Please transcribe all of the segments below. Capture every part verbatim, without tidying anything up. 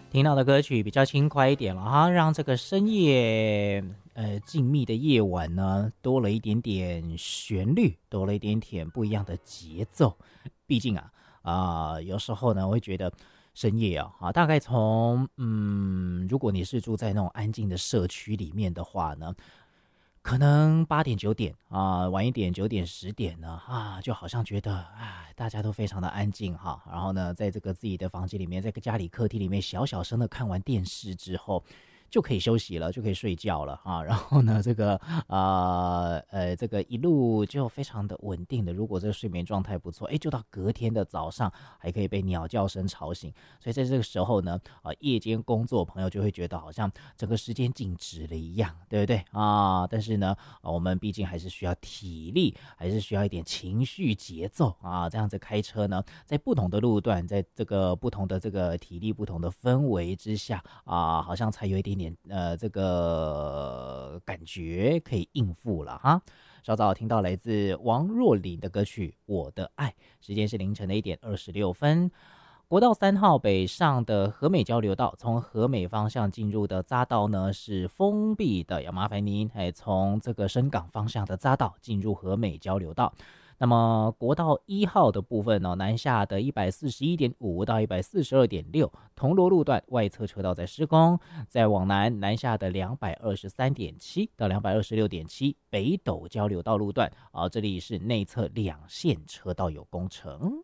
听到的歌曲比较轻快一点了哈，让这个深夜呃静谧的夜晚呢，多了一点点旋律，多了一点点不一样的节奏。毕竟啊啊、呃，有时候呢，我会觉得深夜啊，啊，大概从嗯，如果你是住在那种安静的社区里面的话呢。可能八点九点啊，晚一点九点十点呢啊，就好像觉得哎，大家都非常的安静哈。然后呢，在这个自己的房间里面，在家里客厅里面小小声的看完电视之后，就可以休息了，就可以睡觉了啊。然后呢，这个呃呃，这个一路就非常的稳定的。如果这个睡眠状态不错，哎，就到隔天的早上还可以被鸟叫声吵醒。所以在这个时候呢，啊、呃，夜间工作朋友就会觉得好像整个时间静止了一样，对不对啊？但是呢，啊、我们毕竟还是需要体力，还是需要一点情绪节奏啊。这样子开车呢，在不同的路段，在这个不同的这个体力、不同的氛围之下啊，好像才有一点点呃这个感觉可以应付了哈。稍早听到来自王若琳的歌曲《我的爱》，时间是凌晨的一点二十六分。国道三号北上的和美交流道，从和美方向进入的匝道呢是封闭的，要麻烦您哎从这个深港方向的匝道进入和美交流道。那么国道一号的部分呢，南下的一百四十一点五到一百四十二点六，铜锣路段外侧车道在施工，再往南南下的两百二十三点七到两百二十六点七，北斗交流道路段啊，这里是内侧两线车道有工程。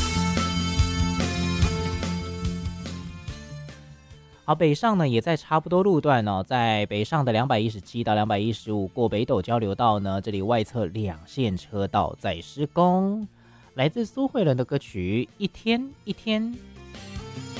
好，北上呢也在差不多路段呢、哦，在北上的两百一十七到两百一十五过北斗交流道呢，这里外侧两线车道在施工。来自苏慧伦的歌曲《一天一天》。